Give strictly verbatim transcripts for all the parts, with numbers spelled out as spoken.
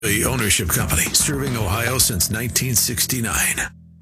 The ownership company serving Ohio since nineteen sixty-nine.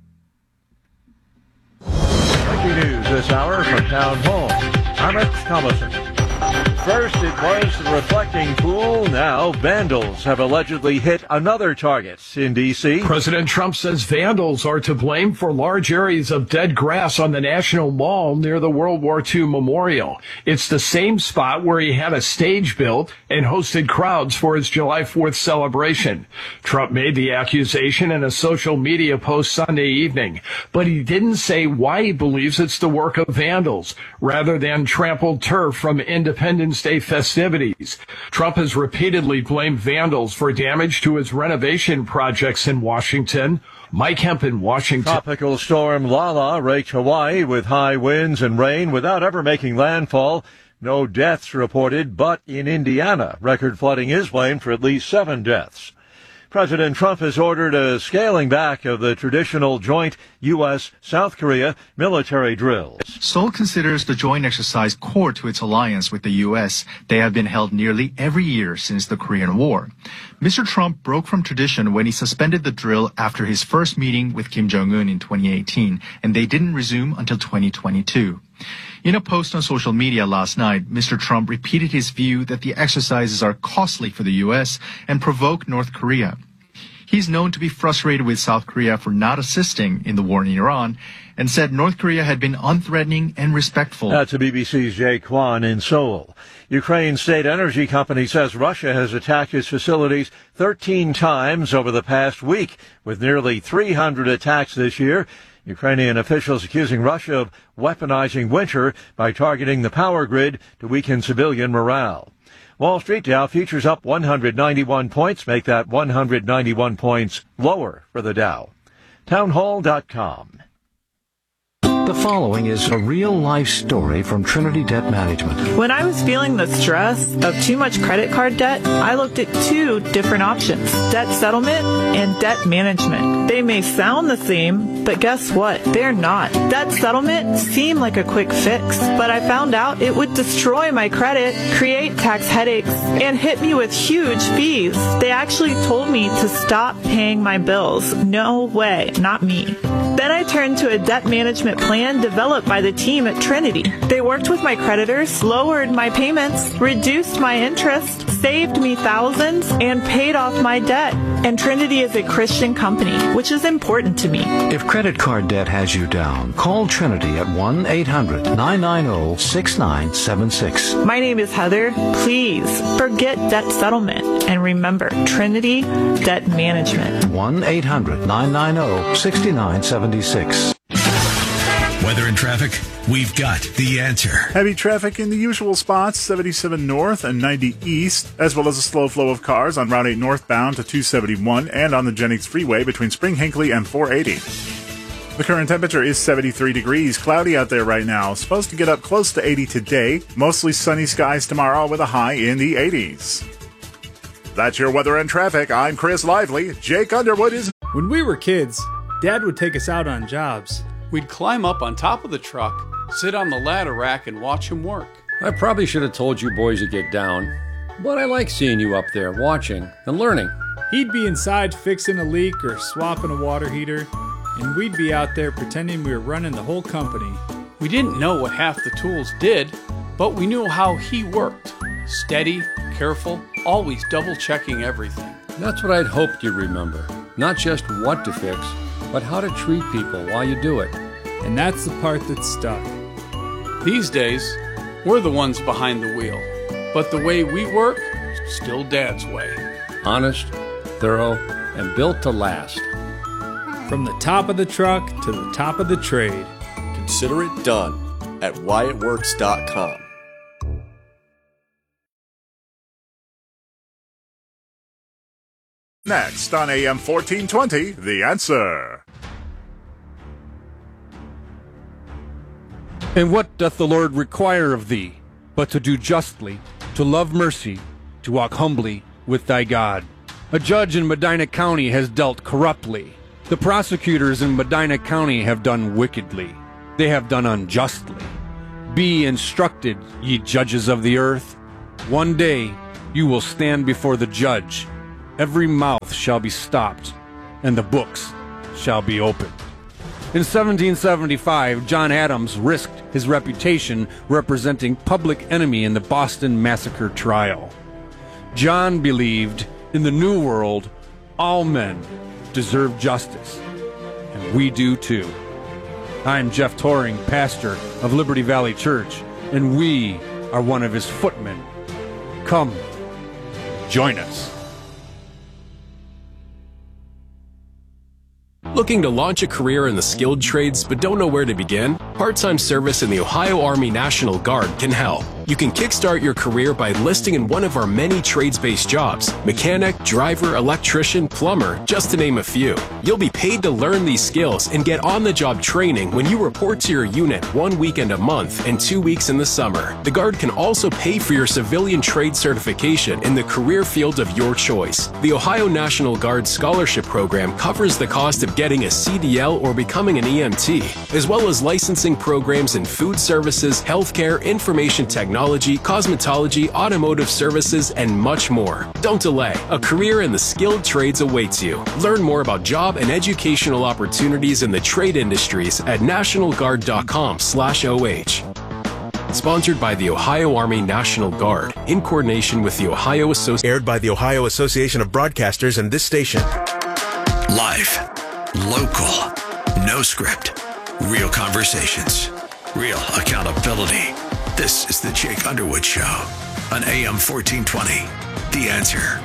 Breaking news this hour from Town Hall. Amit Thomason. First, it was the reflecting pool. Now, vandals have allegedly hit another target in D C President Trump says vandals are to blame for large areas of dead grass on the National Mall near the World War Two Memorial. It's the same spot where he had a stage built and hosted crowds for his July fourth celebration. Trump made the accusation in a social media post Sunday evening, but he didn't say why he believes it's the work of vandals rather than trampled turf from Independence Day festivities. Trump has repeatedly blamed vandals for damage to his renovation projects in Washington. Mike Hemp in Washington. Tropical storm Lala raked Hawaii with high winds and rain without ever making landfall. No deaths reported, but in Indiana, record flooding is blamed for at least seven deaths. President Trump has ordered a scaling back of the traditional joint U S South Korea military drills. Seoul considers the joint exercise core to its alliance with the U S. They have been held nearly every year since the Korean War. Mister Trump broke from tradition when he suspended the drill after his first meeting with Kim Jong-un in twenty eighteen, and they didn't resume until twenty twenty-two. In a post on social media last night, Mister Trump repeated his view that the exercises are costly for the U S and provoke North Korea. He's known to be frustrated with South Korea for not assisting in the war in Iran and said North Korea had been unthreatening and respectful. That's B B C's Jay Kwan in Seoul. Ukraine's state energy company says Russia has attacked its facilities thirteen times over the past week, with nearly three hundred attacks this year. Ukrainian officials accusing Russia of weaponizing winter by targeting the power grid to weaken civilian morale. Wall Street Dow futures up one hundred ninety-one points, make that one hundred ninety-one points lower for the Dow. Townhall dot com. The following is a real-life story from Trinity Debt Management. When I was feeling the stress of too much credit card debt, I looked at two different options, debt settlement and debt management. They may sound the same, but guess what? They're not. Debt settlement seemed like a quick fix, but I found out it would destroy my credit, create tax headaches, and hit me with huge fees. They actually told me to stop paying my bills. No way, not me. Then I turned to a debt management plan developed by the team at Trinity. They worked with my creditors, lowered my payments, reduced my interest, saved me thousands, and paid off my debt. And Trinity is a Christian company, which is important to me. If credit card debt has you down, call Trinity at one eight hundred nine nine zero six nine seven six. My name is Heather. Please forget debt settlement and remember Trinity Debt Management. one eight hundred nine nine zero six nine seven six. Weather and traffic, we've got the answer. Heavy traffic in the usual spots, seventy-seven north and ninety east, as well as a slow flow of cars on Route eight northbound to two seventy-one and on the Jennings Freeway between Spring Hinckley and four eighty. The current temperature is seventy-three degrees, cloudy out there right now. Supposed to get up close to eighty today, mostly sunny skies tomorrow with a high in the eighties. That's your weather and traffic. I'm Chris Lively. Jake Underwood is... When we were kids, Dad would take us out on jobs. We'd climb up on top of the truck, sit on the ladder rack, and watch him work. I probably should have told you boys to get down, but I like seeing you up there watching and learning. He'd be inside fixing a leak or swapping a water heater, and we'd be out there pretending we were running the whole company. We didn't know what half the tools did, but we knew how he worked. Steady, careful, always double-checking everything. That's what I'd hoped you'd remember. Not just what to fix, but how to treat people while you do it. And that's the part that stuck. These days, we're the ones behind the wheel. But the way we work, still Dad's way. Honest, thorough, and built to last. From the top of the truck to the top of the trade. Consider it done at Wyatt Works dot com. Next on A M fourteen twenty, The Answer. And what doth the Lord require of thee, but to do justly, to love mercy, to walk humbly with thy God? A judge in Medina County has dealt corruptly. The prosecutors in Medina County have done wickedly. They have done unjustly. Be instructed, ye judges of the earth. One day you will stand before the judge, every mouth shall be stopped, and the books shall be opened. In seventeen seventy-five, John Adams risked his reputation representing Public Enemy in the Boston Massacre trial. John believed in the New World, all men deserve justice, and we do too. I'm Jeff Toring, pastor of Liberty Valley Church, and we are one of his footmen. Come, join us. Looking to launch a career in the skilled trades but don't know where to begin? Part-time service in the Ohio Army National Guard can help. You can kickstart your career by enlisting in one of our many trades-based jobs: mechanic, driver, electrician, plumber, just to name a few. You'll be paid to learn these skills and get on-the-job training when you report to your unit one weekend a month and two weeks in the summer. The Guard can also pay for your civilian trade certification in the career field of your choice. The Ohio National Guard Scholarship Program covers the cost of getting a C D L or becoming an E M T, as well as licensing programs in food services, healthcare, information technology, cosmetology, automotive services, and much more. Don't delay. A career in the skilled trades awaits you. Learn more about job and educational opportunities in the trade industries at national guard dot com slash O H. Sponsored by the Ohio Army National Guard, in coordination with the Ohio Association. Aired by the Ohio Association of Broadcasters and this station. Live, local, no script, real conversations, real accountability. This is the Jake Underwood Show on A M fourteen twenty. The Answer.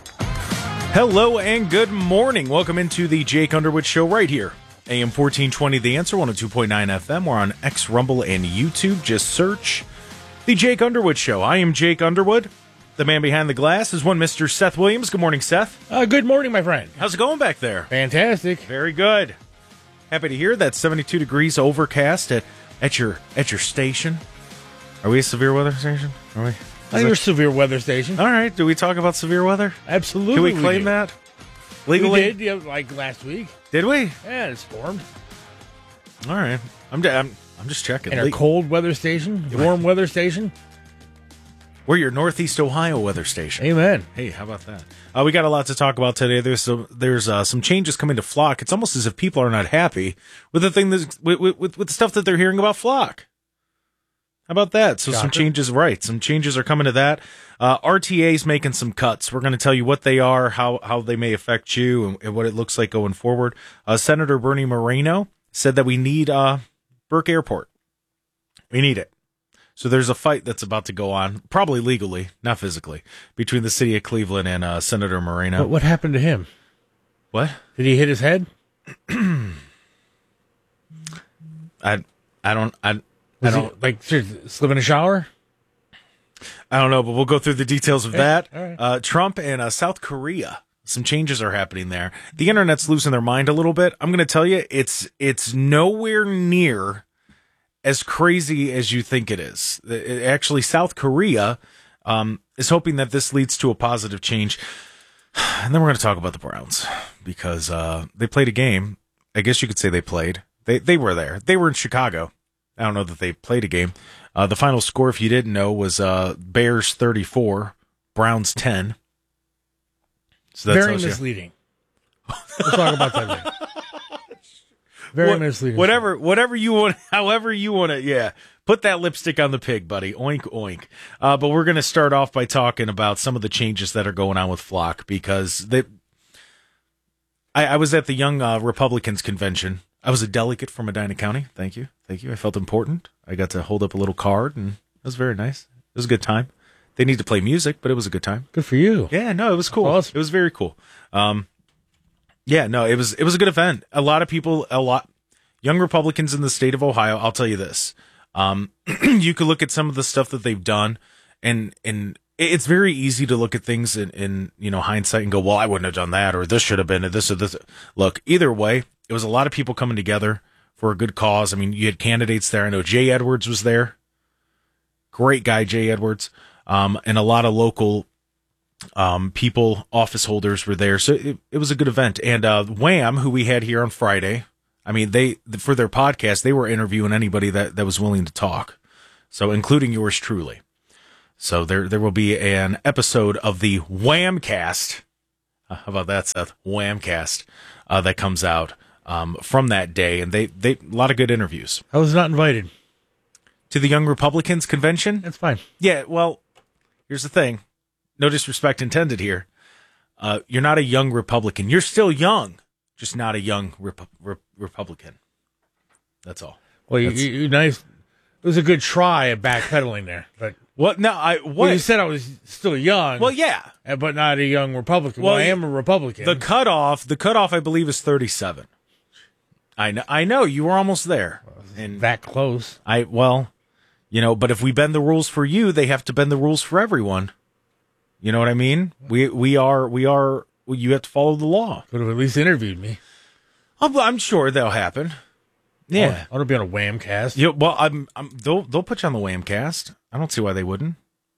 Hello and good morning. Welcome into the Jake Underwood Show right here. A M fourteen twenty, The Answer, one oh two point nine F M. We're on X, Rumble, and YouTube. Just search the Jake Underwood Show. I am Jake Underwood. The man behind the glass is one Mister Seth Williams. Good morning, Seth. Uh, good morning, my friend. How's it going back there? Fantastic. Very good. Happy to hear that. seventy-two degrees overcast at, at your at your station. Are we a severe weather station? Are we? Is oh, you're a severe weather station. All right. Do we talk about severe weather? Absolutely. Can we claim we that? Legally? We did, yeah, like last week. Did we? Yeah, it stormed. All right. I'm, I'm, I'm just checking. And our cold weather station, warm weather station. We're your Northeast Ohio weather station. Amen. Hey, how about that? Uh, we got a lot to talk about today. There's some, there's uh, some changes coming to Flock. It's almost as if people are not happy with the thing that's, with, with, with the stuff that they're hearing about Flock. How about that? So Shocker. some changes, right? Some changes are coming to that. Uh, R T A's making some cuts. We're going to tell you what they are, how how they may affect you, and, and what it looks like going forward. Uh, Senator Bernie Moreno said that we need uh, Burke Airport. We need it. So there's a fight that's about to go on, probably legally, not physically, between the city of Cleveland and uh, Senator Moreno. But what happened to him? What? Did he hit his head? I I don't I, Was I he, don't like seriously, slip in a shower. I don't know, but we'll go through the details of Okay. that. All right. Uh, Trump and uh, South Korea. Some changes are happening there. The internet's losing their mind a little bit. I'm going to tell you, it's it's nowhere near as crazy as you think it is. It, actually, South Korea um, is hoping that this leads to a positive change. And then we're going to talk about the Browns because uh, they played a game. I guess you could say they played. They they were there. They were in Chicago. I don't know that they played a game. Uh, the final score, if you didn't know, was uh, Bears thirty-four, Browns ten. So that Very tells you. misleading. We'll talk about that later. Very What- misleading. Whatever, whatever you want, however you want to, yeah. Put that lipstick on the pig, buddy. Oink, oink. Uh, but we're going to start off by talking about some of the changes that are going on with Flock because they. I, I was at the Young uh, Republicans convention. I was a delegate from Medina County. Thank you, thank you. I felt important. I got to hold up a little card, and it was very nice. It was a good time. They need to play music, but it was a good time. Good for you. Yeah, no, it was cool. Awesome. It was very cool. Um, yeah, no, it was it was a good event. A lot of people, a lot young Republicans in the state of Ohio. I'll tell you this: um, you could look at some of the stuff that they've done, and and it's very easy to look at things in, in you know hindsight and go, well, I wouldn't have done that, or this should have been, or this or this. Look, either way, it was a lot of people coming together for a good cause. I mean, you had candidates there. I know Jay Edwards was there. Great guy, Jay Edwards. Um, and a lot of local um, people, office holders were there. So it, it was a good event. And uh, Wham, who we had here on Friday, I mean, they for their podcast, they were interviewing anybody that, that was willing to talk. So including yours truly. So there there will be an episode of the Whamcast How about that, Seth? Whamcast uh, that comes out um, from that day, and they they a lot of good interviews. I was not invited to the Young Republicans convention. That's fine. Yeah, well, here's the thing. No disrespect intended here. Uh, you're not a young Republican. You're still young, just not a young Rep- Rep- Republican. That's all. Well, you, That's, you, you nice. It was a good try at backpedaling there, but what? No, I. What well, you said I was still young. Well, yeah, but not a young Republican. Well, well I am a Republican. The cutoff, the cutoff, I believe, is thirty-seven. I know. I know you were almost there, well, and that close. I well, you know, but if we bend the rules for you, they have to bend the rules for everyone. You know what I mean? We we are we are. You have to follow the law. Could have at least interviewed me. I'm, I'm sure that'll happen. Yeah, I want to be on a Whamcast. Yeah, well, I'm, I'm. They'll they'll put you on the Whamcast. I don't see why they wouldn't.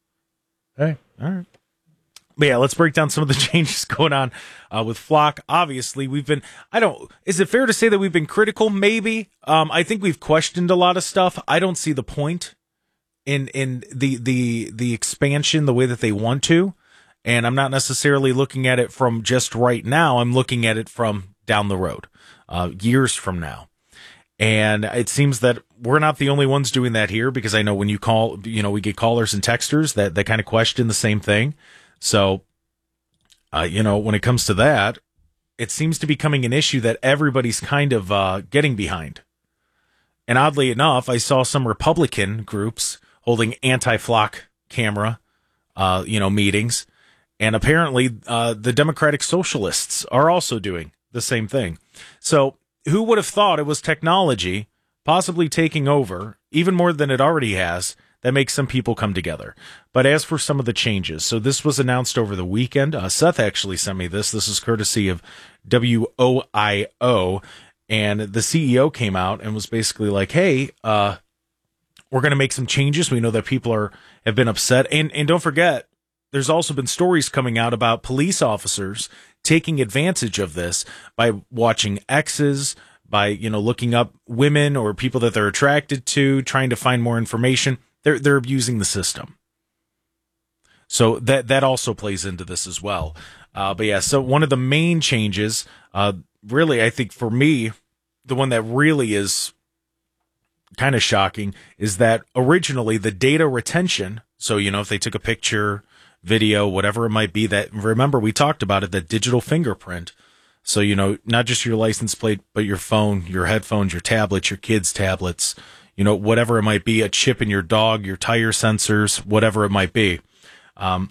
Hey, all right. But yeah, let's break down some of the changes going on uh, with Flock. Obviously, we've been. I don't. Is it fair to say that we've been critical? Maybe. Um, I think we've questioned a lot of stuff. I don't see the point in in the the the expansion the way that they want to, and I'm not necessarily looking at it from just right now. I'm looking at it from down the road, uh, years from now. And it seems that we're not the only ones doing that here, because I know when you call, you know, we get callers and texters that, that kind of question the same thing. So, uh, you know, when it comes to that, it seems to be becoming an issue that everybody's kind of uh, getting behind. And oddly enough, I saw some Republican groups holding anti-Flock camera, uh, you know, meetings. And apparently uh, the Democratic Socialists are also doing the same thing. So, who would have thought it was technology possibly taking over, even more than it already has, that makes some people come together? But as for some of the changes, so this was announced over the weekend. Uh, Seth actually sent me this. This is courtesy of W O I O. And the C E O came out and was basically like, hey, uh, we're going to make some changes. We know that people are have been upset. And, and don't forget, there's also been stories coming out about police officers taking advantage of this by watching exes, by, you know, looking up women or people that they're attracted to, trying to find more information. They're they're abusing the system. So that that also plays into this as well. Uh, but yeah, so one of the main changes, uh, really, I think for me, the one that really is kind of shocking is that originally the data retention. So, you know, if they took a picture, video, whatever it might be, that, remember, we talked about it, that digital fingerprint. So, you know, not just your license plate, but your phone, your headphones, your tablets, your kids' tablets, you know, whatever it might be, a chip in your dog, your tire sensors, whatever it might be. Um,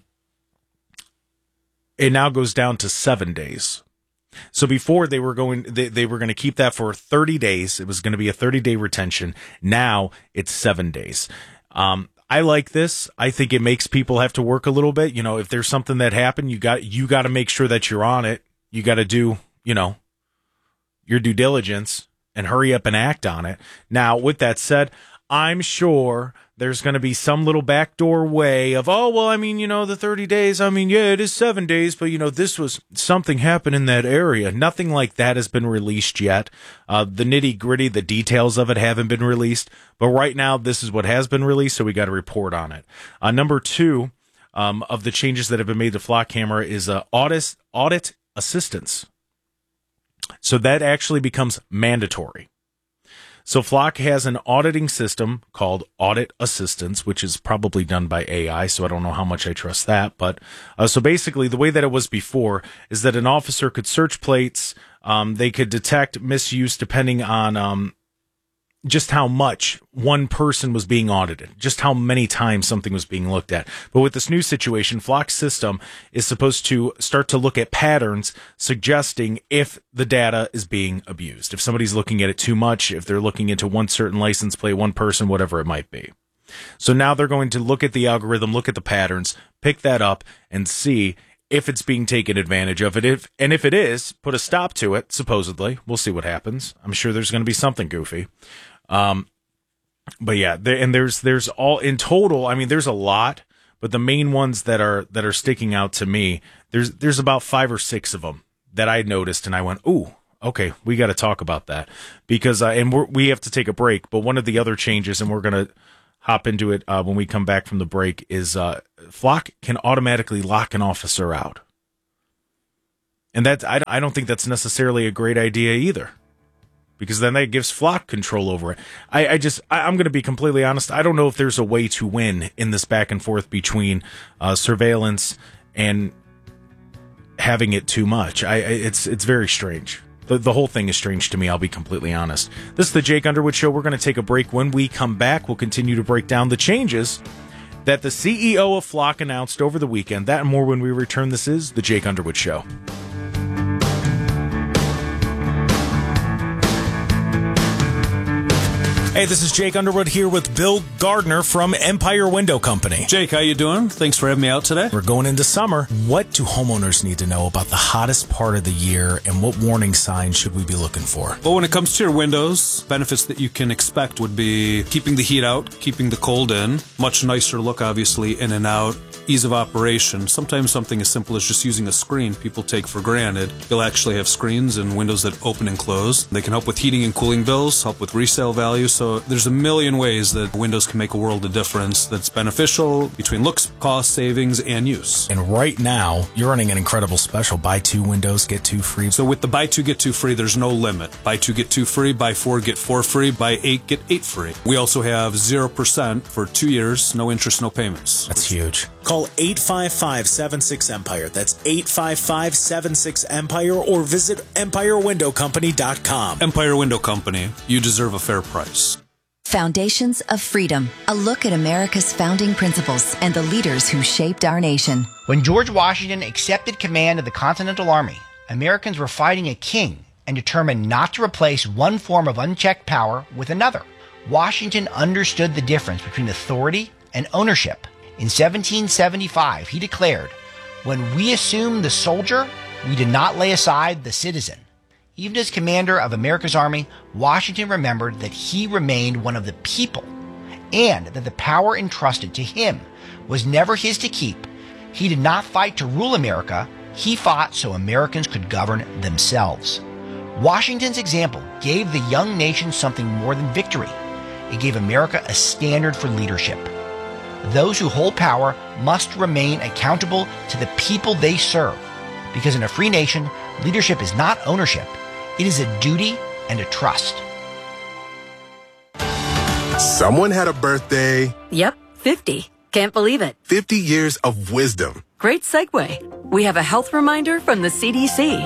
it now goes down to seven days. So before they were going, they, they were going to keep that for thirty days. It was going to be a thirty day retention. Now it's seven days. Um, I like this. I think it makes people have to work a little bit. You know, if there's something that happened, you got you got to make sure that you're on it. You got to do, you know, your due diligence and hurry up and act on it. Now, with that said, I'm sure there's going to be some little backdoor way of, oh, well, I mean, you know, the thirty days, I mean, yeah, it is seven days, but, you know, this was something happened in that area. Nothing like that has been released yet. Uh, the nitty gritty, the details of it haven't been released. But right now, this is what has been released, so we got to report on it. Uh, number two um, of the changes that have been made to Flock Camera is uh, audit, audit assistance. So that actually becomes mandatory. So Flock has an auditing system called Audit Assistance, which is probably done by A I, so I don't know how much I trust that. But uh, so basically the way that it was before is that an officer could search plates, um, they could detect misuse depending on um, just how much one person was being audited, just how many times something was being looked at. But with this new situation, Flock's system is supposed to start to look at patterns suggesting if the data is being abused, if somebody's looking at it too much, if they're looking into one certain license plate, one person, whatever it might be. So now they're going to look at the algorithm, look at the patterns, pick that up, and see if it's being taken advantage of. It, if, and if it is, put a stop to it, supposedly. We'll see what happens. I'm sure there's going to be something goofy. Um, but yeah, there, and there's, there's all in total, I mean, there's a lot, but the main ones that are, that are sticking out to me, there's, there's about five or six of them that I noticed and I went, ooh, okay, we got to talk about that because, uh, and we're, we have to take a break, but one of the other changes, and we're going to hop into it, uh, when we come back from the break is, uh, Flock can automatically lock an officer out. And that I, I don't think that's necessarily a great idea either, because then that gives Flock control over it. I, I just, I, I'm going to be completely honest. I don't know if there's a way to win in this back and forth between uh, surveillance and having it too much. I, I it's it's very strange. The, the whole thing is strange to me, I'll be completely honest. This is the Jake Underwood Show. We're going to take a break. When we come back, we'll continue to break down the changes that the C E O of Flock announced over the weekend. That and more when we return. This is the Jake Underwood Show. Hey, this is Jake Underwood here with Bill Gardner from Empire Window Company. Jake, how you doing? Thanks for having me out today. We're going into summer. What do homeowners need to know about the hottest part of the year, and what warning signs should we be looking for? Well, when it comes to your windows, benefits that you can expect would be keeping the heat out, keeping the cold in, much nicer look, obviously, in and out, ease of operation. Sometimes something as simple as just using a screen people take for granted. You'll actually have screens and windows that open and close. They can help with heating and cooling bills, help with resale value. So there's a million ways that windows can make a world of difference that's beneficial between looks, cost, savings, and use. And right now, you're running an incredible special. Buy two windows, get two free. So with the buy two, get two free, there's no limit. Buy two, get two free. Buy four, get four free. Buy eight, get eight free. We also have zero percent for two years, no interest, no payments. That's huge. Call eight five five, seven six, Empire. That's eight five five, seven six, Empire, or visit empire window company dot com. Empire Window Company. You deserve a fair price. Foundations of Freedom, a look at America's founding principles and the leaders who shaped our nation. When George Washington accepted command of the Continental Army, Americans were fighting a king and determined not to replace one form of unchecked power with another. Washington understood the difference between authority and ownership. In seventeen seventy-five, he declared, "When we assume the soldier, we did not lay aside the citizen." Even as commander of America's Army, Washington remembered that he remained one of the people and that the power entrusted to him was never his to keep. He did not fight to rule America. He fought so Americans could govern themselves. Washington's example gave the young nation something more than victory. It gave America a standard for leadership. Those who hold power must remain accountable to the people they serve, because in a free nation, leadership is not ownership. It is a duty and a trust. Someone had a birthday. Yep, fifty. Can't believe it. fifty years of wisdom. Great segue. We have a health reminder from the C D C.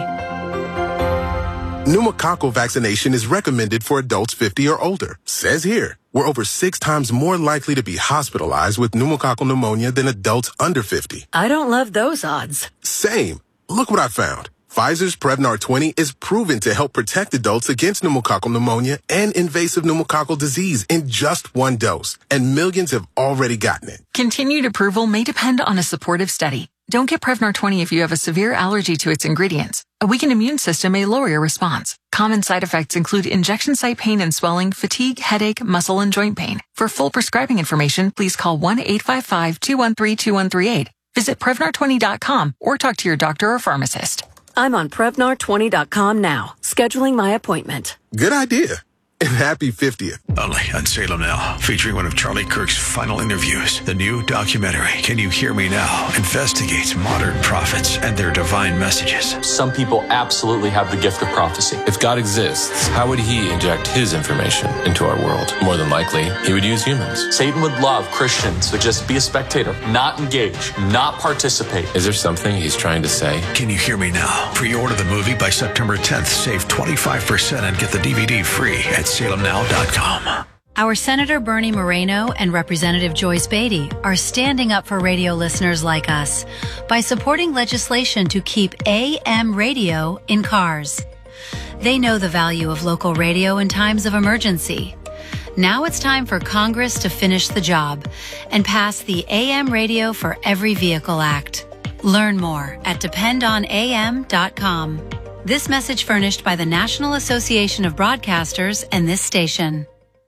Pneumococcal vaccination is recommended for adults fifty or older. Says here, we're over six times more likely to be hospitalized with pneumococcal pneumonia than adults under fifty. I don't love those odds. Same. Look what I found. Pfizer's Prevnar twenty is proven to help protect adults against pneumococcal pneumonia and invasive pneumococcal disease in just one dose, and millions have already gotten it. Continued approval may depend on a supportive study. Don't get Prevnar twenty if you have a severe allergy to its ingredients. A weakened immune system may lower your response. Common side effects include injection site pain and swelling, fatigue, headache, muscle, and joint pain. For full prescribing information, please call one eight five five, two one three, two one three eight. Visit Prevnar twenty dot com or talk to your doctor or pharmacist. I'm on Prevnar twenty dot com now, scheduling my appointment. Good idea. And happy fiftieth. Only on Salem Now, featuring one of Charlie Kirk's final interviews. The new documentary, Can You Hear Me Now?, investigates modern prophets and their divine messages. Some people absolutely have the gift of prophecy. If God exists, how would he inject his information into our world? More than likely, he would use humans. Satan would love Christians to just be a spectator, not engage, not participate. Is there something he's trying to say? Can You Hear Me Now? Pre-order the movie by September tenth. Save twenty-five percent and get the D V D free at salem now dot com. Our Senator Bernie Moreno and Representative Joyce Beatty are standing up for radio listeners like us by supporting legislation to keep A M radio in cars. They know the value of local radio in times of emergency. Now it's time for Congress to finish the job and pass the A M Radio for Every Vehicle Act. Learn more at depend on A M dot com. This message furnished by the National Association of Broadcasters and this station.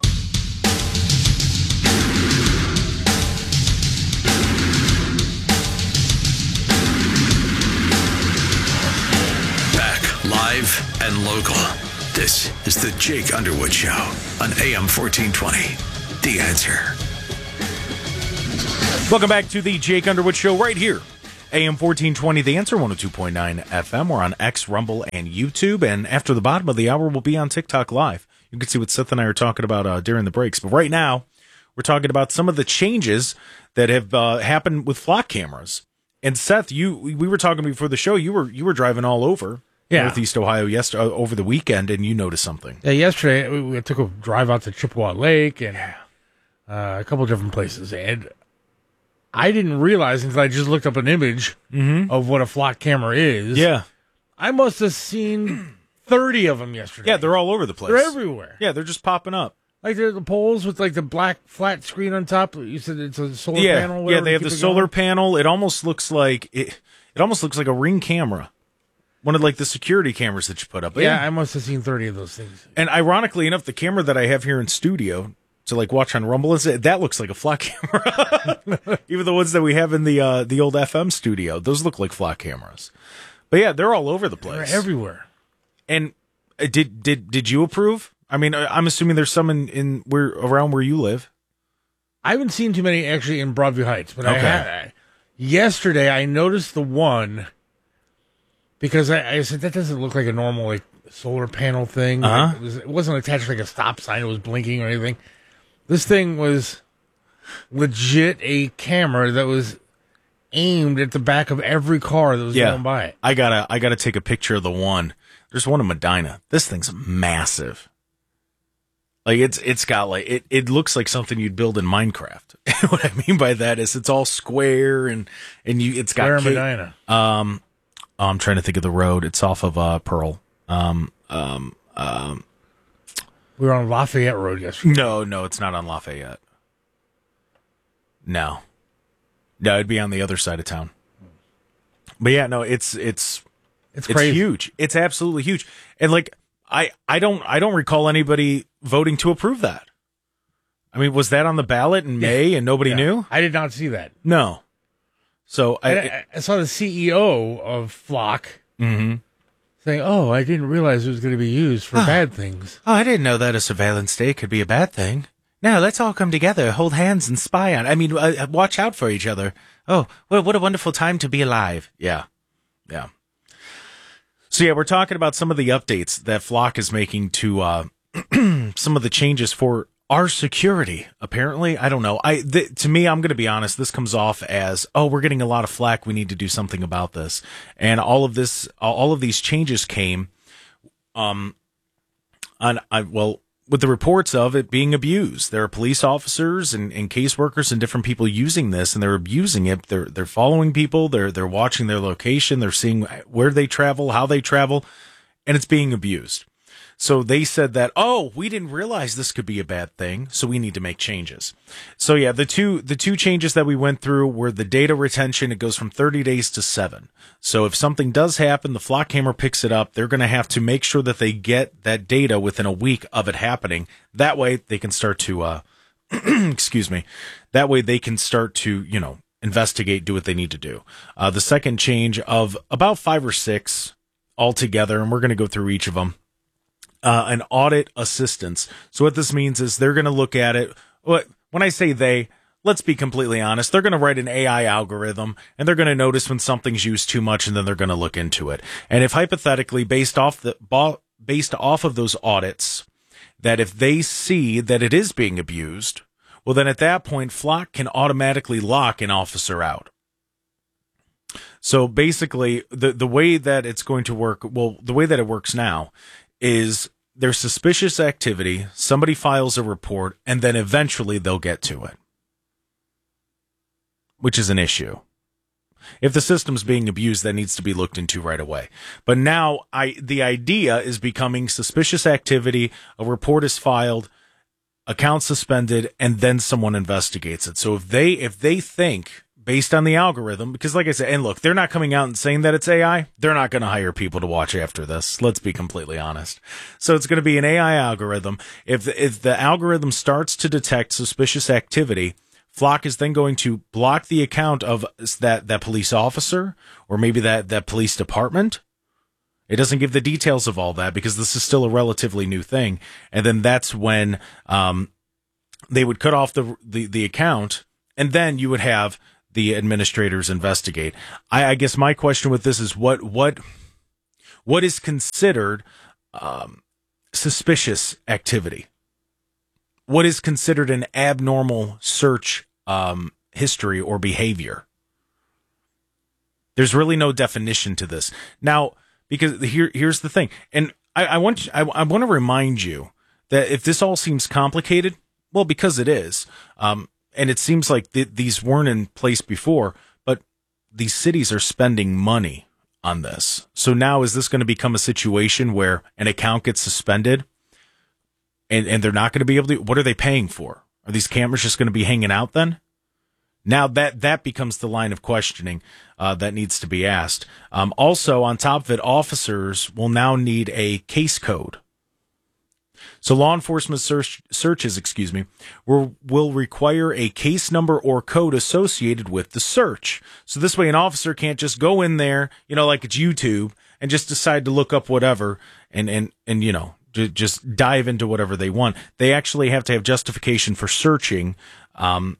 Back, live and local. This is the Jake Underwood Show on A M fourteen twenty. The Answer. Welcome back to the Jake Underwood Show right here A M fourteen twenty, The Answer, one oh two point nine F M. We're on X, Rumble, and YouTube. And after the bottom of the hour, we'll be on TikTok Live. You can see what Seth and I are talking about uh, during the breaks. But right now, we're talking about some of the changes that have uh, happened with flock cameras. And Seth, you we were talking before the show. You were you were driving all over yeah. Northeast Ohio yesterday, uh, over the weekend, and you noticed something. Yeah, yesterday we, we took a drive out to Chippewa Lake and uh, a couple of different places. And I didn't realize until I just looked up an image mm-hmm. of what a flock camera is. Yeah. I must have seen thirty of them yesterday. Yeah, they're all over the place. They're everywhere. Yeah, they're just popping up. Like the, the poles with like the black flat screen on top. You said it's a solar yeah, panel. Yeah, they have the solar going. panel. It almost looks like it. It almost looks like a Ring camera, one of like the security cameras that you put up. Yeah, yeah, I must have seen thirty of those things. And ironically enough, the camera that I have here in studio to like watch on Rumble, that looks like a flock camera. Even the ones that we have in the uh, the old F M studio, those look like flock cameras. But yeah, they're all over the place. They're everywhere. And uh, did did did you approve? I mean, I'm assuming there's some in, in where around where you live. I haven't seen too many actually in Broadview Heights, but okay. I had, yesterday I noticed the one because I, I said that doesn't look like a normal like solar panel thing. Uh-huh. It, was, it wasn't attached like a stop sign; it was blinking or anything. This thing was legit a camera that was aimed at the back of every car that was yeah. going by it. I gotta I gotta take a picture of the one. There's one in Medina. This thing's massive. Like it's it's got like it, it looks like something you'd build in Minecraft. What I mean by that is it's all square and and you it's got Where in ca- Medina? Um, oh, I'm trying to think of the road. It's off of uh, Pearl. Um, um, um, we were on Lafayette Road yesterday. No, no, it's not on Lafayette. No, no, it'd be on the other side of town. But yeah, no, it's it's it's, it's crazy. huge. It's absolutely huge, and like. I, I don't I don't recall anybody voting to approve that. I mean, was that on the ballot in May and nobody yeah. knew? I did not see that. No. So I, I, I saw the C E O of Flock mm-hmm. saying, "Oh, I didn't realize it was going to be used for oh. bad things." Oh, I didn't know that a surveillance state could be a bad thing. No, let's all come together, hold hands, and spy on. I mean, uh, watch out for each other. Oh, well, what a wonderful time to be alive. Yeah, yeah. So yeah, we're talking about some of the updates that Flock is making to uh, some of the changes for our security. Apparently, I don't know. I th- to me, I'm going to be honest. This comes off as, oh, we're getting a lot of flack. We need to do something about this. And all of this, all of these changes came, um, on I well. with the reports of it being abused. There are police officers and, and caseworkers and different people using this, and they're abusing it. They're they're following people. They're they're watching their location. They're seeing where they travel, how they travel, and it's being abused. So they said that, oh, we didn't realize this could be a bad thing, so we need to make changes. So yeah, the two the two changes that we went through were the data retention. It goes from thirty days to seven. So if something does happen, the Flock camera picks it up. They're going to have to make sure that they get that data within a week of it happening. That way they can start to, uh, excuse me, that way they can start to, you know, investigate, do what they need to do. Uh, the second change of about five or six altogether, and we're going to go through each of them. Uh, an audit assistance. So what this means is they're going to look at it. When I say they, let's be completely honest. They're going to write an A I algorithm, and they're going to notice when something's used too much, and then they're going to look into it. And if hypothetically, based off the based off of those audits, that if they see that it is being abused, well, then at that point, Flock can automatically lock an officer out. So basically, the the way that it's going to work, well, the way that it works now is there's suspicious activity, somebody files a report, and then eventually they'll get to it, which is an issue. If the system's being abused, that needs to be looked into right away. But now I the idea is becoming suspicious activity, a report is filed, account suspended, and then someone investigates it. So if they if they think, based on the algorithm, because like I said, and look, they're not coming out and saying that it's A I. They're not going to hire people to watch after this. Let's be completely honest. So it's going to be an A I algorithm. If if the algorithm starts to detect suspicious activity, Flock is then going to block the account of that, that police officer or maybe that, that police department. It doesn't give the details of all that because this is still a relatively new thing. And then that's when um, they would cut off the, the, the account, and then you would have the administrators investigate. I, I guess my question with this is what what what is considered um, suspicious activity? What is considered an abnormal search um, history or behavior? There's really no definition to this now, because here here's the thing, and I, I want I, I want to remind you that if this all seems complicated, well, because it is, um, and it seems like th- these weren't in place before, but these cities are spending money on this. So now is this going to become a situation where an account gets suspended and, and they're not going to be able to, what are they paying for? Are these cameras just going to be hanging out then? Now that, that becomes the line of questioning uh, that needs to be asked. Um, also, on top of it, officers will now need a case code. So law enforcement search, searches, excuse me, will, will require a case number or code associated with the search. So this way an officer can't just go in there, you know, like it's YouTube, and just decide to look up whatever and, and, and you know, j- just dive into whatever they want. They actually have to have justification for searching um,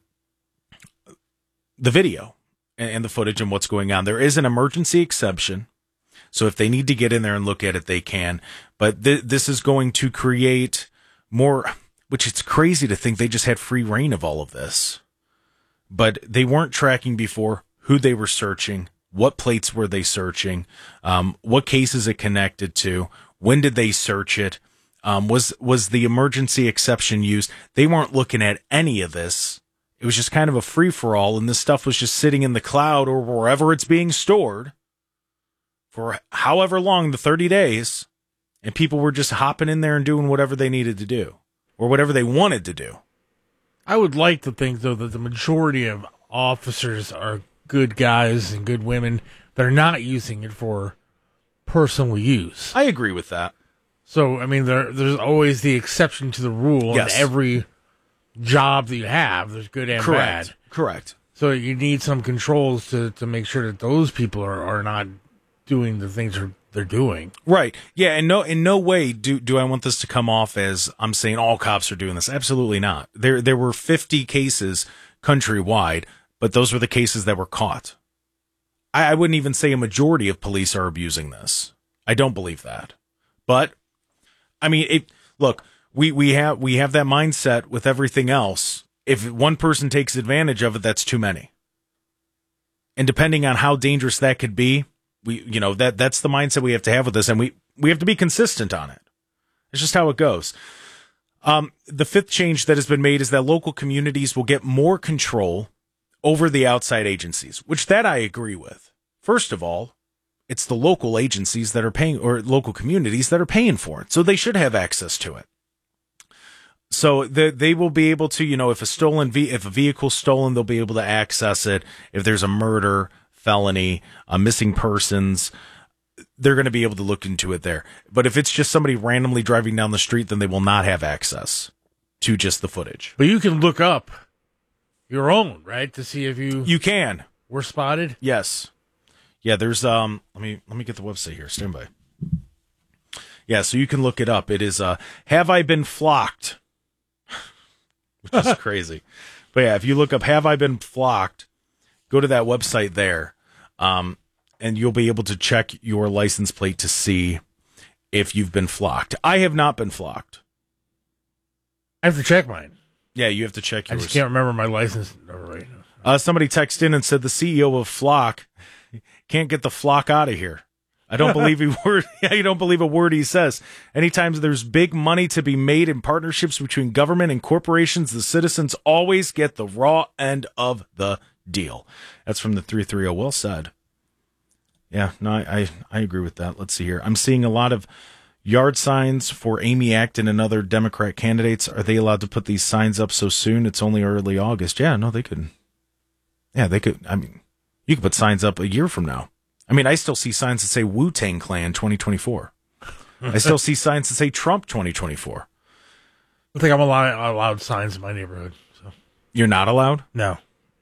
the video and, and the footage and what's going on. There is an emergency exception. So if they need to get in there and look at it, they can. But th- this is going to create more, which it's crazy to think they just had free reign of all of this. But they weren't tracking before who they were searching, what plates were they searching, um, what cases it connected to, when did they search it, um, was was the emergency exception used. They weren't looking at any of this. It was just kind of a free-for-all, and this stuff was just sitting in the cloud or wherever it's being stored for however long, the thirty days, and people were just hopping in there and doing whatever they needed to do, or whatever they wanted to do. I would like to think, though, that the majority of officers are good guys and good women that are not using it for personal use. I agree with that. So, I mean, there there's always the exception to the rule. Yes. In every job that you have, there's good and Correct. bad. Correct. So you need some controls to, to make sure that those people are, are not doing the things they're, they're doing. Right. Yeah, and no in no way do do I want this to come off as I'm saying all cops are doing this. Absolutely not. There there were fifty cases countrywide, but those were the cases that were caught. I, I wouldn't even say a majority of police are abusing this. I don't believe that. But I mean, it, look, we, we have we have that mindset with everything else. If one person takes advantage of it, that's too many. And depending on how dangerous that could be, we you know that that's the mindset we have to have with this, and we, we have to be consistent on it. It's just how it goes. Um, the fifth change that has been made is that local communities will get more control over the outside agencies, which that I agree with. First of all, it's the local agencies that are paying, or local communities that are paying for it, so they should have access to it. So the, they will be able to, you know, if a stolen ve- if a vehicle's stolen, they'll be able to access it. If there's a murder, felony, uh, missing persons, they're going to be able to look into it there. But if it's just somebody randomly driving down the street, then they will not have access to just the footage. But you can look up your own, right, to see if you you can were spotted. Yes, yeah. There's um. Let me let me get the website here. Stand by. Yeah, so you can look it up. It is uh. Have I been flocked? Which is crazy. But yeah, if you look up "Have I been flocked," go to that website there, um, and you'll be able to check your license plate to see if you've been flocked. I have not been flocked. I have to check mine. Yeah, you have to check yours. I just can't remember my license number right now. Uh, somebody texted in and said the C E O of Flock can't get the flock out of here. I don't believe he word. I don't believe a word he says. Anytime there's big money to be made in partnerships between government and corporations, the citizens always get the raw end of the deal. That's from the three thirty. Well said. Yeah, no, I, I I agree with that. Let's see here. I'm seeing a lot of yard signs for Amy Acton and other Democrat candidates. Are they allowed to put these signs up so soon? It's only early August. Yeah, no, they could. Yeah, they could. I mean, you could put signs up a year from now. I mean, I still see signs that say Wu-Tang Clan twenty twenty-four. I still see signs that say Trump twenty twenty-four. I think I'm allowed, allowed signs in my neighborhood. So You're not allowed? No.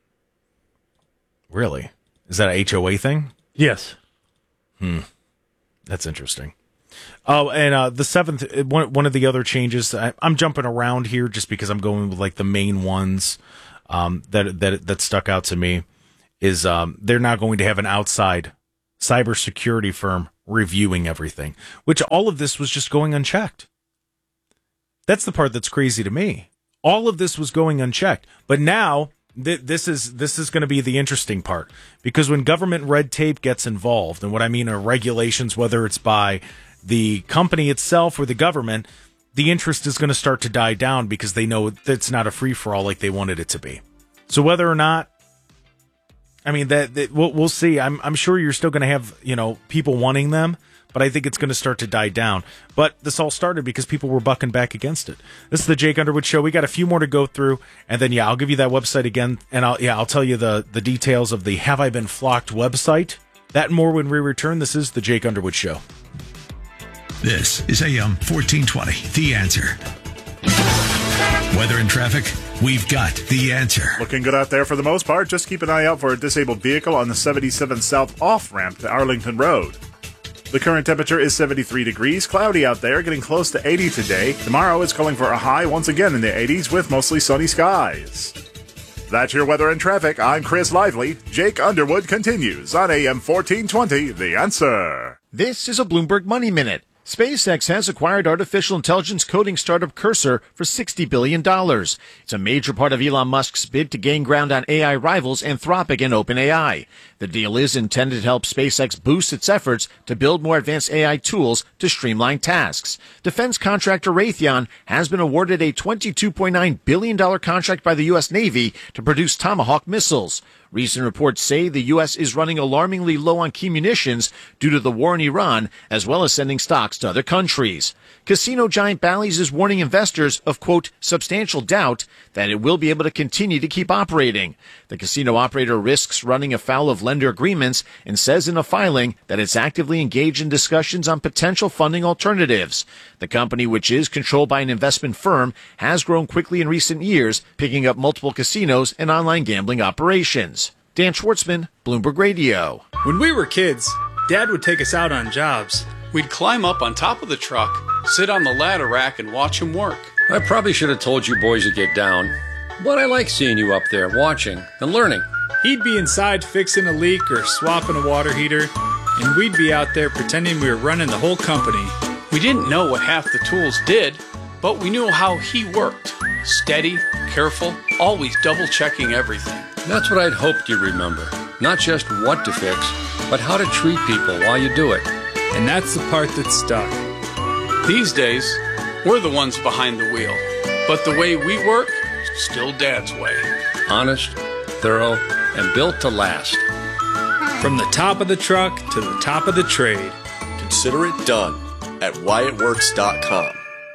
Really? Is that a H O A thing? Yes. Hmm. That's interesting. Oh, and uh, the seventh, one, one of the other changes, I, I'm jumping around here just because I'm going with like the main ones um, that that that stuck out to me, is um, they're now going to have an outside cybersecurity firm reviewing everything, which all of this was just going unchecked. That's the part that's crazy to me. All of this was going unchecked, but now th- this is this is going to be the interesting part, because when government red tape gets involved, and what I mean are regulations, whether it's by the company itself or the government, the interest is going to start to die down because they know that it's not a free-for-all like they wanted it to be. So whether or not, I mean, that, that we'll, we'll see. I'm I'm sure you're still going to have, you know, people wanting them, but I think it's going to start to die down. But this all started because people were bucking back against it. This is the Jake Underwood Show. We got a few more to go through, and then yeah, I'll give you that website again, and I'll yeah I'll tell you the the details of the Have I Been Flocked website. That and more when we return. This is the Jake Underwood Show. This is A M fourteen twenty, The Answer. Weather and traffic, we've got the answer. Looking good out there for the most part. Just keep an eye out for a disabled vehicle on the seventy-seven South off-ramp to Arlington Road. The current temperature is seventy-three degrees, cloudy out there, getting close to eighty today. Tomorrow is calling for a high once again in the eighties with mostly sunny skies. That's your weather and traffic. I'm Chris Lively. Jake Underwood continues on A M fourteen twenty, The Answer. This is a Bloomberg Money Minute. SpaceX has acquired artificial intelligence coding startup Cursor for sixty billion dollars. It's a major part of Elon Musk's bid to gain ground on A I rivals Anthropic and OpenAI. The deal is intended to help SpaceX boost its efforts to build more advanced A I tools to streamline tasks. Defense contractor Raytheon has been awarded a twenty-two point nine billion dollars contract by the U S Navy to produce Tomahawk missiles. Recent reports say the U S is running alarmingly low on key munitions due to the war in Iran, as well as sending stocks to other countries. Casino giant Bally's is warning investors of, quote, substantial doubt that it will be able to continue to keep operating. The casino operator risks running afoul of lender agreements and says in a filing that it's actively engaged in discussions on potential funding alternatives. The company, which is controlled by an investment firm, has grown quickly in recent years, picking up multiple casinos and online gambling operations. Dan Schwartzman, Bloomberg Radio. When we were kids, Dad would take us out on jobs. We'd climb up on top of the truck, sit on the ladder rack, and watch him work. I probably should have told you boys to get down, but I like seeing you up there watching and learning. He'd be inside fixing a leak or swapping a water heater, and we'd be out there pretending we were running the whole company. We didn't know what half the tools did, but we knew how he worked. Steady, careful, always double-checking everything. That's what I'd hoped you'd remember. Not just what to fix, but how to treat people while you do it. And that's the part that stuck. These days, we're the ones behind the wheel. But the way we work, still Dad's way. Honest, thorough, and built to last. From the top of the truck to the top of the trade. Consider it done at Wyatt Works dot com.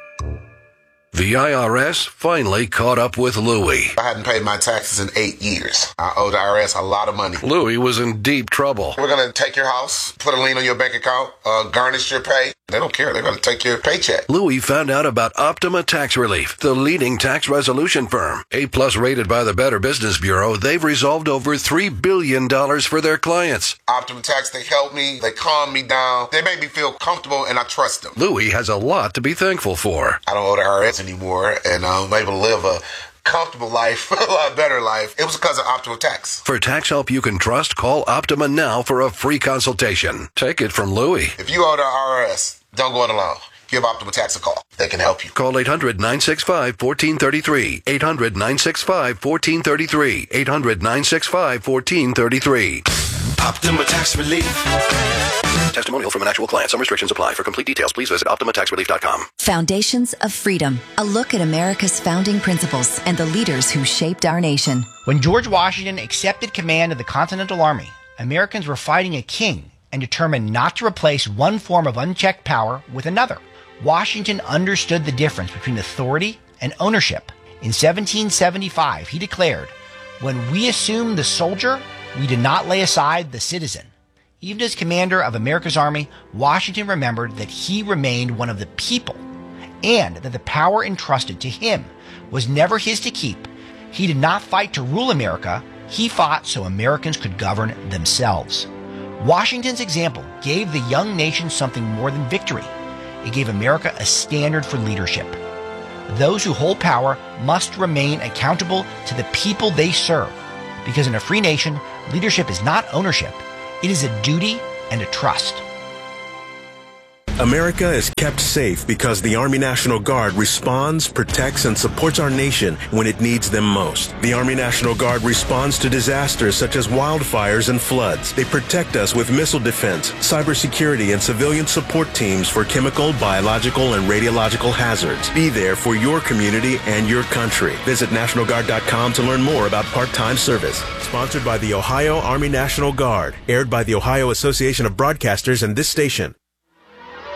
The I R S finally caught up with Louie. I hadn't paid my taxes in eight years. I owed the I R S a lot of money. Louie was in deep trouble. We're going to take your house, put a lien on your bank account, uh, garnish your pay. They don't care. They're going to take your paycheck. Louie found out about Optima Tax Relief, the leading tax resolution firm. A-plus rated by the Better Business Bureau, they've resolved over three billion dollars for their clients. Optima Tax, they help me. They calm me down. They make me feel comfortable, and I trust them. Louie has a lot to be thankful for. I don't owe the I R S anymore, and I'm able to live a comfortable life, a lot better life. It was because of Optima Tax. For tax help you can trust, call Optima now for a free consultation. Take it from Louie. If you owe the I R S, don't go it alone. Give Optima Tax a call. They can help you. Call eight hundred, nine six five, one four three three. eight hundred, nine six five, one four three three. eight hundred, nine six five, one four three three. Optima Tax Relief. Testimonial from an actual client. Some restrictions apply. For complete details, please visit Optima Tax Relief dot com. Foundations of Freedom. A look at America's founding principles and the leaders who shaped our nation. When George Washington accepted command of the Continental Army, Americans were fighting a king and determined not to replace one form of unchecked power with another. Washington understood the difference between authority and ownership. In seventeen seventy-five, he declared, "When we assumed the soldier, we did not lay aside the citizen." Even as commander of America's army, Washington remembered that he remained one of the people and that the power entrusted to him was never his to keep. He did not fight to rule America. He fought so Americans could govern themselves. Washington's example gave the young nation something more than victory. It gave America a standard for leadership. Those who hold power must remain accountable to the people they serve. Because in a free nation, leadership is not ownership. It is a duty and a trust. America is kept safe because the Army National Guard responds, protects, and supports our nation when it needs them most. The Army National Guard responds to disasters such as wildfires and floods. They protect us with missile defense, cybersecurity, and civilian support teams for chemical, biological, and radiological hazards. Be there for your community and your country. Visit National Guard dot com to learn more about part-time service. Sponsored by the Ohio Army National Guard. Aired by the Ohio Association of Broadcasters and this station.